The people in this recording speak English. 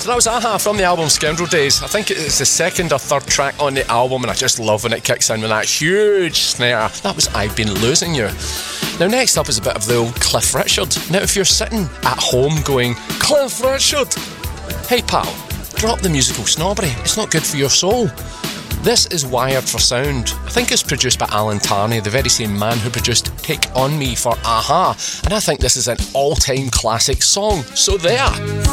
That was Aha from the album Scoundrel Days. I think it's the second or third track on the album, and I just love when it kicks in with that huge snare. That was I've Been Losing You. Now next up is a bit of the old Cliff Richard. Now if you're sitting at home going, Cliff Richard, hey pal, drop the musical snobbery. It's not good for your soul. This is Wired for Sound. I think it's produced by Alan Tarney, the very same man who produced Take On Me for Aha, and I think this is an all-time classic song. So there.